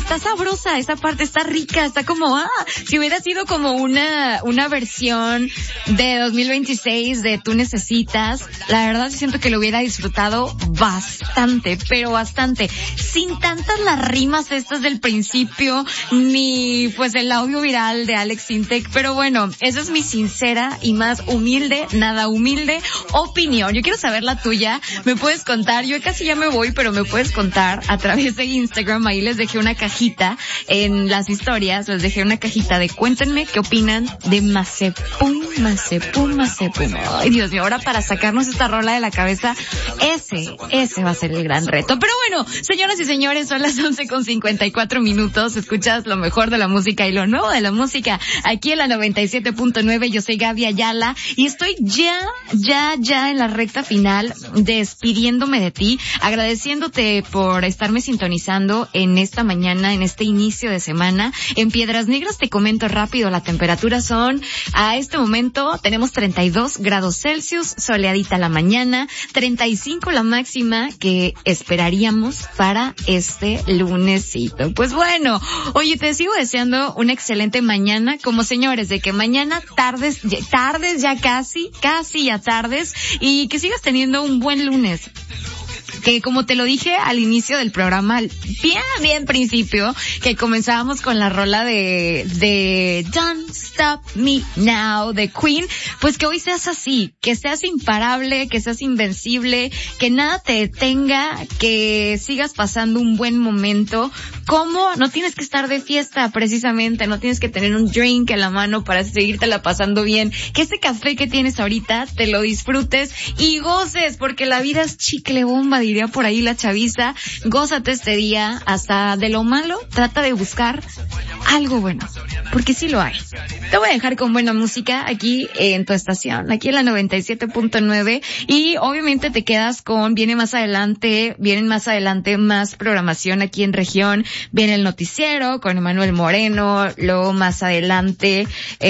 está sabrosa, esa parte está rica, está como, si hubiera sido como una versión de 2026 de Tú Necesitas, la verdad siento que lo hubiera disfrutado bastante, pero bastante, sin tantas las rimas estas del principio, ni pues el audio viral de Alex Sintek, pero bueno, esa es mi sincera y más humilde, nada humilde opinión. Yo quiero saber la tuya, me puedes contar, yo casi ya me voy, pero me puedes contar a través de Instagram, ahí les dejé una cajita en las historias, les dejé una cajita de cuéntenme qué opinan de Mazepum. Ay, Dios mío, ahora para sacarnos esta rola de la cabeza, ese va a ser el gran reto. Pero bueno, señoras y señores, son las 11:54, escuchas lo mejor de la música y lo nuevo de la música aquí en la 97.9, yo soy Gaby Ayala y estoy ya en la recta final, despidiéndome de ti, agradeciéndote por estarme sintonizando en esta mañana, en este inicio de semana. En Piedras Negras te comento rápido, la temperatura son, a este momento tenemos 32 grados Celsius, soleadita la mañana, 35 la máxima que esperaríamos para este lunesito. Pues bueno, oye, te sigo deseando una excelente mañana, como señores, de que mañana tardes ya casi ya tardes, y que sigas teniendo un buen lunes. Que como te lo dije al inicio del programa, bien principio, que comenzábamos con la rola de Don't Stop Me Now de Queen, pues que hoy seas así, que seas imparable, que seas invencible, que nada te detenga, que sigas pasando un buen momento. ¿Cómo? No tienes que estar de fiesta precisamente, no tienes que tener un drink en la mano para seguírtela pasando bien, que ese café que tienes ahorita te lo disfrutes y goces, porque la vida es chicle bomba, diría por ahí la chaviza. Gózate este día, hasta de lo malo, trata de buscar algo bueno, porque sí lo hay. Te voy a dejar con buena música aquí en tu estación, aquí en la 97.9, y obviamente te quedas con, vienen más adelante más programación aquí en región, viene el noticiero con Emanuel Moreno, luego más adelante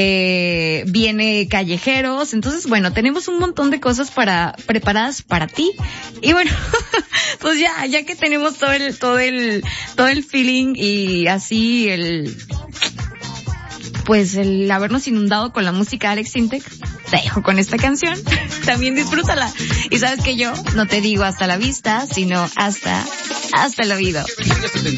viene Callejeros. Entonces bueno, tenemos un montón de cosas preparadas para ti, y bueno, pues ya que tenemos todo el feeling y así el habernos inundado con la música de Alex Sintek, te dejo con esta canción. También disfrútala. Y sabes que yo no te digo hasta la vista, sino hasta el oído.